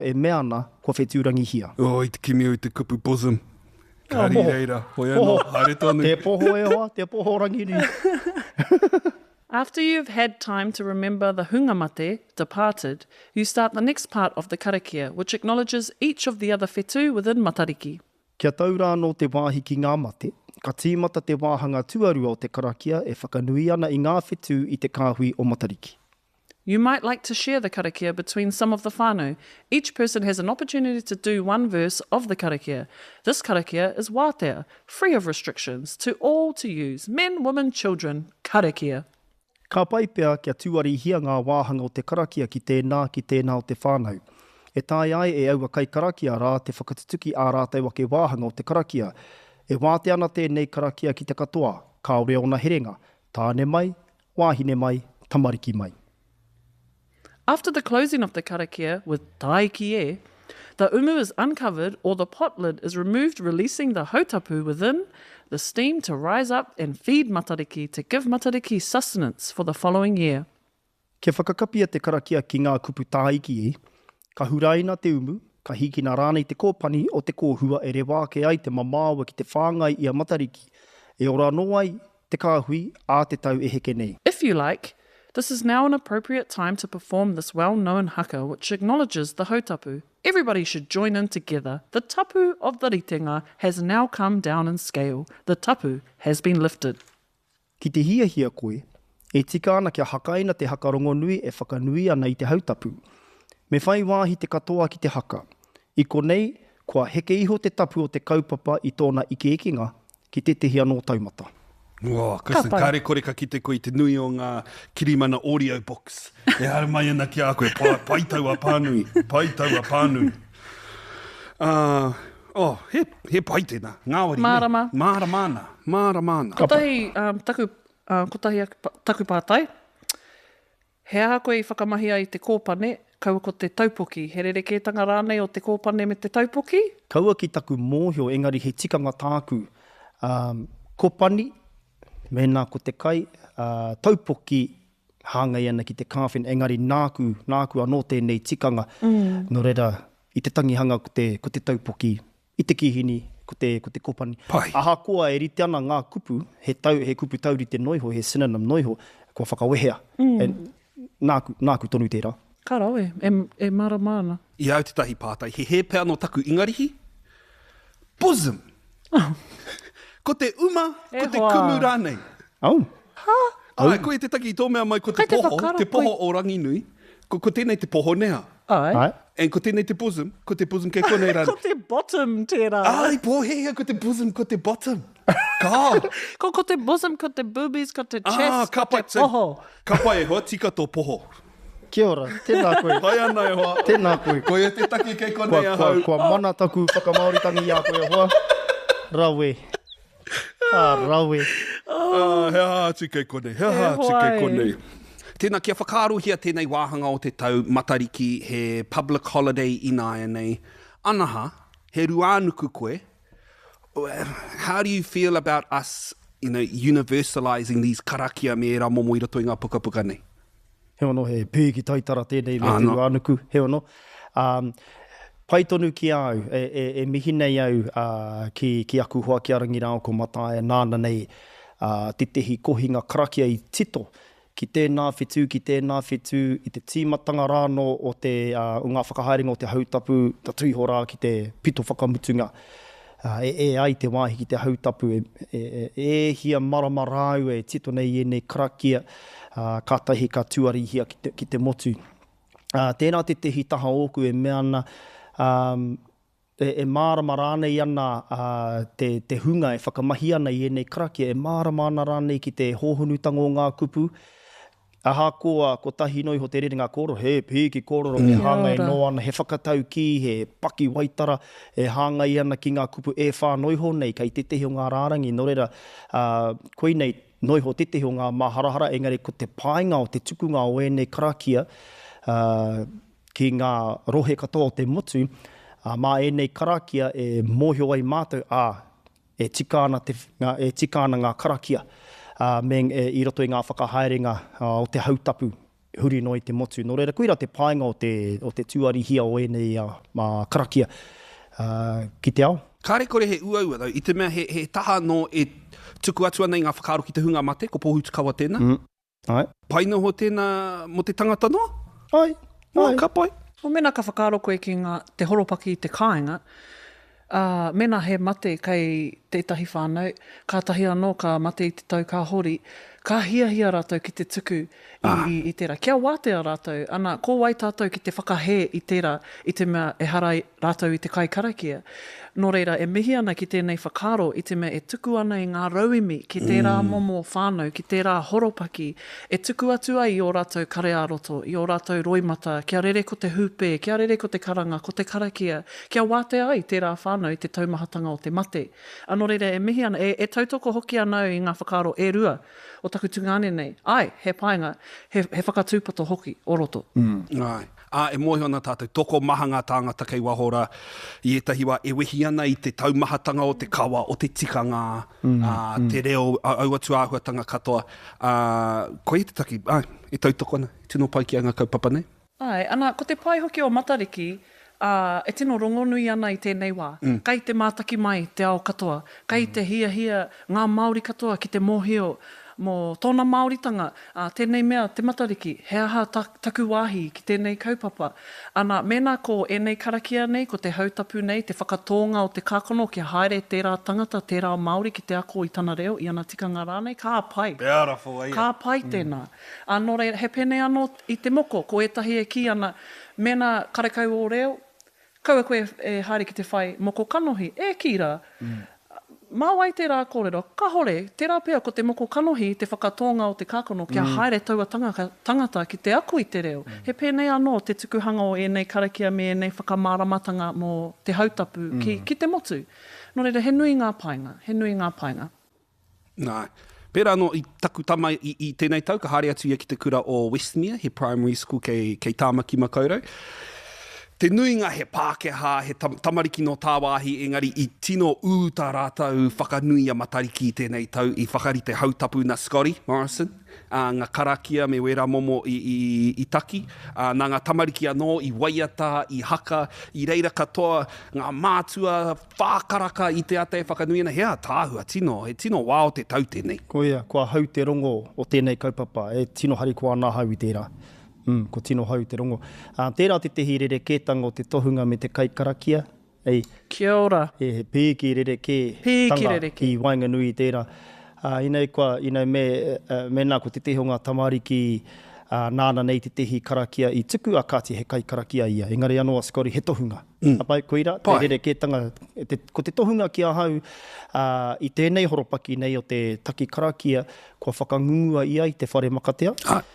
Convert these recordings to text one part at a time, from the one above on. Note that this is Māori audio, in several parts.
E mea ana, kua whetūrangi hia. O, I te kimi o te kupu bosom. Kari moho. reira. Hoi anō, haere tonu. Te poho e hoa, te poho rangiri. After you've had time to remember the hungamate, departed, you start the next part of the karakia, which acknowledges each of the other whetū within Matariki. Kia taura anō te wāhi ki ngā mate, ka tīmata te wāhanga tuarua o te karakia e whakanui ana I ngā whetū I te kāhui o Matariki. You might like to share the karakia between some of the whānau. Each person has an opportunity to do one verse of the karakia. This karakia is wātea, free of restrictions, to all to use, men, women, children, karakia. Ka pai pea kia tuari hia ngā wāhanga o te karakia ki tēnā o te whānau. E tai ai e aua kai karakia rā te whakatutuki ā rātai wake wāhanga o te karakia. E wāte ana tēnei karakia ki te katoa, kaore ona herenga, tāne mai, wāhine mai, tamariki mai. After the closing of the karakia with tai ki e, the umu is uncovered or the pot lid is removed, releasing the hautapu within, the steam to rise up and feed Matariki to give Matariki sustenance for the following year. Ke whakakapia te karakia ki ngā kupu tāiki e, ka huraina te umu, ka hikina rānei te kōpani o te kōhua e rewa ke ai te mamāua ki te whāngai I a Matariki, e ora no ai te kāhui a te tau e heke nei. If you like, this is now an appropriate time to perform this well-known haka which acknowledges the hautapu. Everybody should join in together. The tapu of the ritenga has now come down in scale. The tapu has been lifted. Ki te hia koe, e tika ana kia hakaina te hakarongo nui e whakanui ana I te hautapu. Me whai wāhi te katoa ki te haka. I konei, kua heke iho te tapu o te kaupapa I tōna ike-ekenga ki te tehi anō taumata. Wow, Kristen, kare kore ka kite koe I te nui o ngā kirimana audio box. E hara mai ana ki a koe, paitau a pānui, paitau a pānui. He pai tēnā, ngāwari. Mārama. Māramana. Kotahi taku pātai. He aha koe I whakamahia I te kōpane, kaua ko te taupoki. He rerekētanga rānei o te kōpane me te taupoki? Kaua ki taku mōhio, engari he tikanga tāku. Kōpani, mēnā ko te kai, taupoki hāngai ana ki te kāwhena, engari nāku anō tēnei tikanga. No reira, I te tangihanga ko te taupoki, I te kihini, ko te kōpani. Pai. Aha koa e rite ana ngā kupu, he kupu tauri te noiho, he synonym noiho, kua whakawehea. Nāku tonu tērā. Ka rawe, e maramana. I au te tahi pātai, he pēr no taku ingarihi? Bosom! Ko te uma, ko te kumu rānei. Au. Ai, koe te taki I tō mea mai ko te poho o Ranginui. Ko tēnei te poho nea. Ai. And ko tēnei te bosom ke konei rānei. Ko te bottom tērā. Ai, pōhea, ko te bosom, ko te bottom. God! Ko te bosom, ko te boobies, ko te chest, ko kapai, te poho. Kapai e hoa, tika tō poho. Kia ora, tēnā koe. Hai ana e hoa. Tēnā koe. Koe te taki ke konei ahau. Kua mana taku whakamaoritangi a koe hoa. Rawe. Rawe. He hātu kei konei, he hātu kei konei. Tēnā kia whakaarohia tēnei wāhanga o te tau Matariki, he public holiday I nāia nei. Anaha, he ruānuku koe. How do you feel about us, universalising these karakia me rā momo I roto I ngā pukapuka nei? He ono, he pēki taitara tēnei me te ruānuku. He ono. Pai tonu ki au, e mihi nei au ki aku hoa ki Arangirao ko Matae, nāna nei te tehi kohinga karakia I tito. Ki tēnā whetū, I te tīmatanga rāno o te o ngā whakahaerenga o te hautapu, ta tuiho rā ki te pito whakamutunga. E ai te wāhi ki te hautapu, e hia marama rāu e tito nei nei karakia, kātahi ka tuari hia ki te motu. Tēnā te tehi taha oku e mea ana, e mārama rānei ana te hunga e whakamahi ana I nei karakia, e mārama ana rānei ki te hōhunutanga o ngā kupu. Aha koa, ko tahi noiho te rerenga kōrero, he pēki kōrero, he hāngai no ana, he whakatau ki, he paki waitara, he hāngai ana ki ngā kupu e whānoiho nei, kai te tehi o ngā rārangi, no reira, koe nei noiho te tehi o ngā maharahara, engari ko te painga o te tukunga o nei karakia, ki ngā rohe katoa o te motu, mā nei karakia e mōhio ai mātou, e tika ana ngā karakia, I roto I ngā whakahaerenga o te hautapu huri no i te motu. Nō reira, koira te paenga o te tuari hia o enei mā karakia ki te ao. Kāre kore he ua though, i te mea he taha no e tuku atu ana i ngā whakaaro ki te hunga mate, ko pōhutu kawa tēnā. Ai. Paina ho tēnā mo te tangata noa? Ai. Ka pai. O mena ka whakaaro koe ki te horopaki i te kāinga, mena he mate kei tētahi whānau, ka tahi anō ka mate i te tau ka hori, ka hia rātou ki te tuku i tērā. Kia wātea rātou, ana ko wai tātou ki te whakahe i tērā, i te mea e harai rātou i te kai karakia. Nō reira, e mihi ana ki tēnei whakaaro i te mea e tuku ana i ngā rauimi, ki tērā momo whānau, ki tērā horopaki, e tuku atu ai i o rātou karearoto, i o rātou roimata, kia rere ko te hupe, kia rere ko te karanga, ko te karakia, kia wātea ai tērā whānau i te taumahatanga o te mate. Anō reira, e mihi ana, e tautoko hoki anau i ngā whakaaro e rua, o taku tungane nei. Ai, he paenga, he whakatūpato hoki, o roto. Ai. E mohi ana tātou, toko maha ngā tāngata kei wahora, i etahi wā e wehi ana i te taumahatanga o te kawa, o te tikanga, te reo, au atu āhuatanga katoa. Ko i te taki, e tautoko ana, tino pai ki a ngā kaupapa nei? Ai, ana, ko te pai hoki o Matariki, e tino rongonui ana i tēnei wā. Kai te mātaki mai, te ao katoa. Kai te hia ngā Māori katoa ki te mōhio, mō tōna Māoritanga, tēnei mea, te Matariki, he aha taku wāhi ki tēnei kaupapa. Ana, mena ko enei karakia nei, ko te hautapu nei, te whakatonga o te kākono, kia haere tērā tangata, tērā Māori ki te ako i tana reo, i ana tikanga rānei, kā pai. Beautiful, Kā pai tēnā. Anō rei, he pene anō i te moko, ko etahi e ki ana, mena karekau o reo, kaua koe e haere ki te whai moko kanohi, e ki rā. Māwai tērā kōrero, ka hore, tērā pēr ko te moko kanohi, te whakatonga o te kākono, kia haere taua tangata ki te aku i te reo. He pēnei anō te tukuhanga o enei karakia me enei whakamāramatanga mō te hautapu ki te motu. Nō reira, he nui ngā painga. Nai. Pērā anō i taku tama i tēnei tau, ka haere atu ia ki te kura o Westmere, he primary school kei Tāmaki Makaurau. Te nuinga he Pākehā, he tamariki no tāwāhi, engari i tino ūta rātau whakanui a Matariki i tēnei tau, i whakarite hautapu na Scotty Morrison, ngā karakia me wera momo i taki, nā ngā tamariki anō i waiata, i haka, i reira katoa, ngā mātua, whākaraka i te ate whakanuiana, hea tāhua, he tino wā o te tau tēnei. Ko ia, kua hau te rongo o tēnei kaupapa, e tino hari kua nā hau i tērā. Ko tino hau te rongo. Tērā te tehi rerekētanga o te tohunga me te kai karakia. Kia ora. He pīki rerekē tanga i Wainganui tērā. Inei mena ko te tehi o ngā tamariki nāna nei te tehi karakia i tuku a kāti he kai karakia ia. Engari anō a Scotty, he tohunga. Apai, koira, te rerekētanga, ko te tohunga ki a hau i tēnei horopaki nei o te taki karakia, kua whakangungua ia i te whare makatea.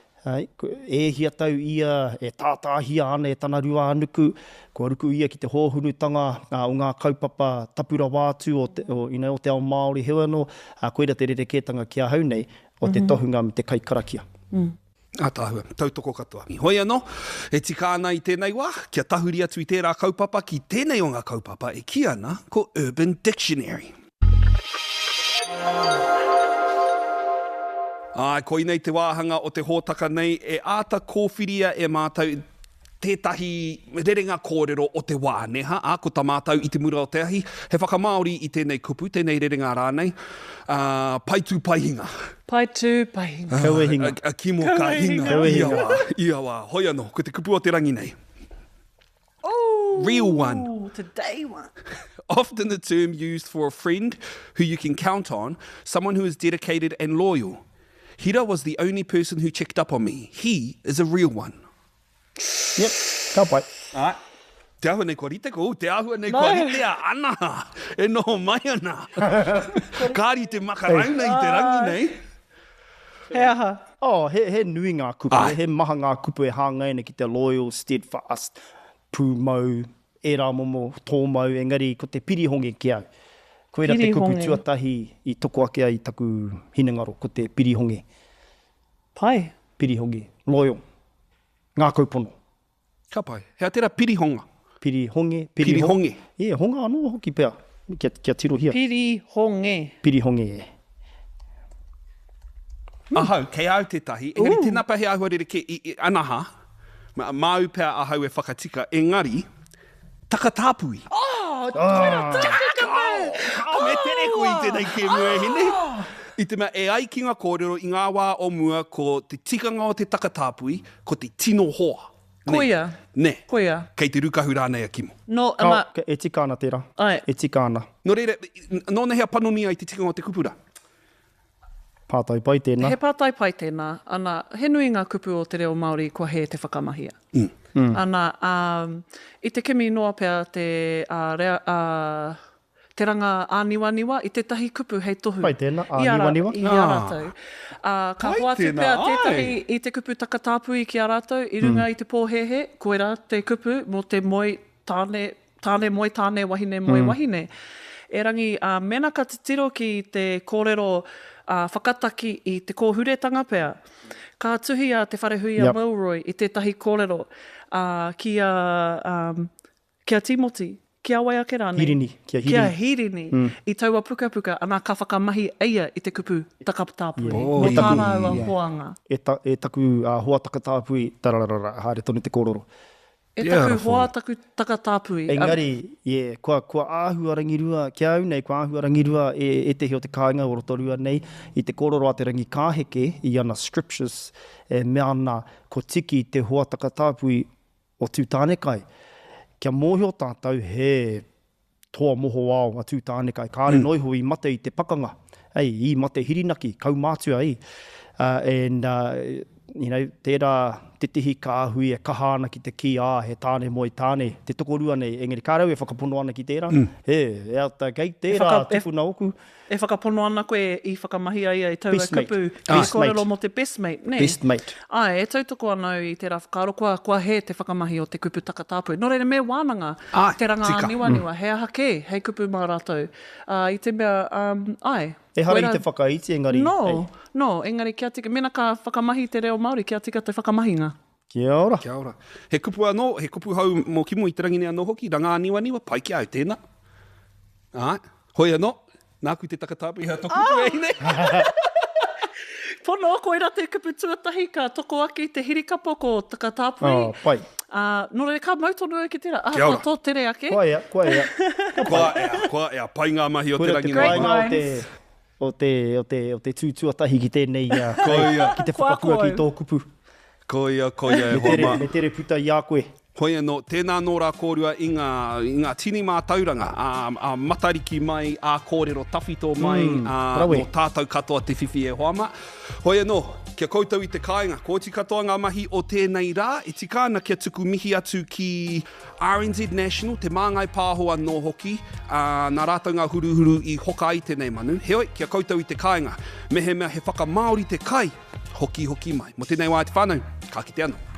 E hia tau ia, e tātāhia ana, e tana rua anuku, kua ruku ia ki te hōhunutanga o ngā kaupapa tapura wātu o te ao Māori hewa no, koira te rerekētanga kia hau nei o te tohunga me te kai karakia. Tāhua, tautoko katoa. Hoi anō, e tika ana i tēnei wā, kia tahuri atu i tērā kaupapa, ki tēnei o ngā kaupapa, e ki ana ko Urban Dictionary. Ko inei te wāhanga o te hōtaka nei, e āta kōwhiria e mātou tētahi rerenga kōrero o te wā, neha, ko tā mātou i te mura o te ahi, he whakamaori i tēnei kupu, tēnei rerenga rānei, paitū paihinga. Paitū paihinga. Kauehinga. Kimo ka hinga. Ia wā, hoi anō, ko te kupu o te rangi nei. Oh, real one. Today one. Often the term used for a friend who you can count on, someone who is dedicated and loyal. Hira was the only person who checked up on me. He is a real one. Yep, ka pai. Te ahua nei kua rite ko, te ahua nei kua rite a ana. E noho mai ana. Kāri te makarauna i te rangi nei. He aha. He nui ngā kupu, he maha ngā kupu e hāngaina ki te loyal, steadfast, pūmau, e rā momo, tōmau, engari ko te pirihonge ki au. Koira te kupu tuatahi i toko ake ai taku hinengaro, ko te pirihonge. Pai. Pirihonge, loyal. Ngā kaupono. Ka pai. Hea tērā pirihonga. Pirihonge. Honga anō hoki pēr. Kia tiro hia. Pirihonge. Pirihonge. Ahau, kei au tētahi. Engari, tēnā pahi ahua rere ke anaha, māu pēr ahau e whakatika, engari, takatāpui. Me tere ko i tēnei ke mua hine. I te mea e ai ki ngā kōrero i ngā wā o mua ko te tikanga o te takatāpui, ko te tino hoa. Koia. Ne. Koia. Kei te rukahu rānei a Kimo. No, ama... E tika ana tērā. Ai. E tika ana. No reira, nōna hea panoni ai te tikanga o te kupura? Pātai pai tēnā. He pātai pai tēnā. Ana, he nui ngā kupu o te reo Māori kua he te whakamahia. Ana, i te kimi noa pēr te ranga āniwaniwa, i te tahi kupu hei tohu. Pai tēnā, āniwaniwa? I a rātou. Ka hoatu pēr tētahi i te kupu takatāpui ki a rātou, i runga i te pōhehe, koera te kupu mo te moi tāne moi tāne wahine moi wahine. E rangi mena ka te tiro ki te kōrero whakataki i te kōhuretanga pēr. Ka tuhi a te wharehui a Milroy i tētahi kōrero ki a Timoti. Kia waiake rāne. Hirini. Kia hirini. I taua puka puka, anā ka whakamahi eia i te kupu takatāpui. Oh, Mo tāna ua hoanga. E taku hoa takatāpui, tararara, haere tonu te kōrero. E taku hoa taku takatāpui. Engari, kua āhua rangirua, kia au nei, kua āhua rangirua e te heo te kāinga o rotorua nei, i te kōrero a te rangi kāheke, i ana scriptures, me ana ko tiki te hoa takatāpui o tūtānekai. Kia mōhio tātou he toa moho ao a tūtānekai. Kāre noiho i mate i te pakanga. I mate hirinaki, kaumātua i. Tērā te tihi ka ahui e kaha ana ki te ki he tāne moi tāne. Te tokorua nei, engari kārau e whakapono ana ki tērā. E ata kei tērā tupuna oku. E whakapono ana koe i whakamahi ai i taua kupu. I kōrero mo te best mate, ne? Best mate. Ai, e tautoko anau i tērā whakaaro, kua he te whakamahi o te kupu takatāpui. Nō reira me wānanga, te ranga aniwaniwa, he aha ke, hei kupu mā rātou. I te mea, ai. E hara i te whakaiti, engari. No, engari kia tika, mena ka whakamahi te reo Māori, kia tika te whakamahinga. Kia ora. He kupu anō, he kupu hau mō Kimo i te rangi anō hoki, ranga aniwaniwa, pai ki au tēnā. Hoi anō, nāku te takatāpui hea toku tue nei. Pono, koera te kupu tuatahi, ka toko aki te hirikapo ko takatāpui. Pai. Nō reira, ka mautonu ki tērā. Kia ora. Tō tere ake. Kua ea. Kua ea, pai ngā mahi o te rangi Great nei. minds. O te tūtuatahi ki tēnei Ki te whakakua ki tō kupu. Koia, Me tere puta i a koe. Hoi anō, tēnā nō rā kōrua i ngā tini mā tauranga, a matariki mai, a kōrero tawhito mai, no tātou katoa te whiwhi e hoama. Hoi anō, kia koutou i te kāinga, kōti katoa ngā mahi o tēnei rā, e tika ana kia tuku mihi atu ki RNZ National, te māngai pāhoa nō hoki, nā rātou ngā huruhuru i hoka i tēnei manu. Heoi, kia koutou i te kāinga, mehe mea he whakamaori te kai, hoki mai. Mo tēnei wā te whānau, ka kite anō.